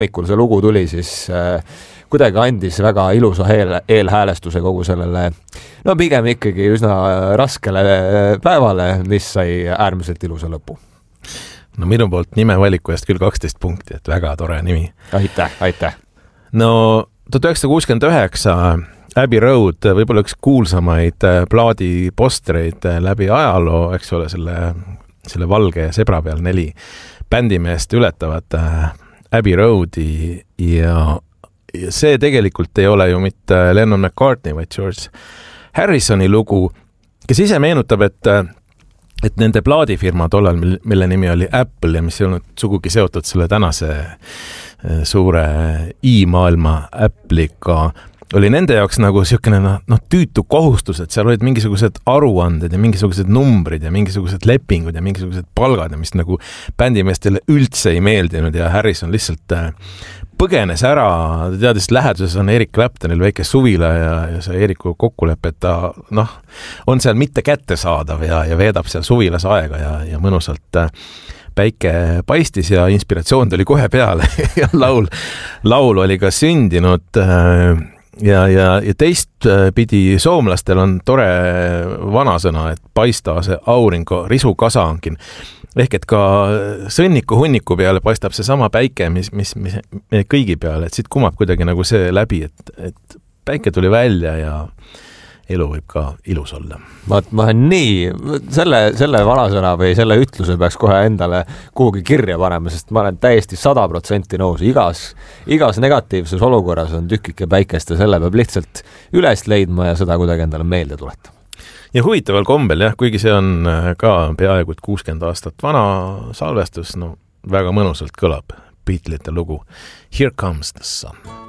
hommikul see lugu tuli, siis kuidagi andis väga ilusa eelhäälestuse kogu sellele, no pigem ikkagi üsna raskele päevale, mis sai äärmiselt ilusa lõpu. No minu poolt nime valiku eest küll 12 punkti, et väga tore nimi. Aitäh. No 1969 Abbey Road, võib-olla üks kuulsamaid plaadipostereid läbi ajaloo, eks ole, selle valge sebra peal 4 bändimeest ületavad Abbey Roadi ja see tegelikult ei ole ju mitte Lennon McCartney, vaid George Harrisoni lugu, kes ise meenutab, et nende plaadifirma tollal, mille nimi oli Apple ja mis ei olnud sugugi seotud selle tänase suure i-maailma Apple'iga, oli nende jaoks nagu siukene tüütu kohustus, et seal olid mingisugused aruanded ja mingisugused numbrid ja mingisugused lepingud ja mingisugused palgad, mis nagu bändimeestele üldse ei meeldinud ja Harrison lihtsalt põgenes ära, ta teadis, läheduses on Eric Claptonil väike suvila ja see Eriku kokkulepe, et ta on seal mitte kättesaadav ja veedab seal suvilas aega ja mõnusalt päike paistis ja inspiratsioon tuli kohe peale ja laul oli ka sündinud ja teist pidi soomlastel on tore vanasõna, et paista see aurinko risukasa onkin. Ehk et ka sõnniku hunniku peale paistab see sama päike, mis kõigi peale, et siit kumab kuidagi nagu see läbi, et päike tuli välja ja elu võib ka ilus olla. Ma nii, selle vanasõna või selle ütluse peaks kohe endale kuhugi kirja panema, sest ma olen täiesti 100% nõus. Igas negatiivses olukorras on tükike päikest ja selle peab lihtsalt üles leidma ja seda kuidagi endale meelde tuletama. Ja huvitaval kombel, kuigi see on ka peaaegu 60 aastat vana salvestus, väga mõnusalt kõlab Beatlesite lugu Here Comes the Sun.